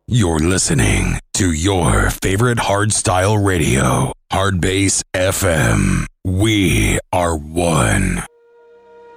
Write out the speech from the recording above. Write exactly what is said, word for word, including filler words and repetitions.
You're listening to your favorite hardstyle radio, Hardbase F M. We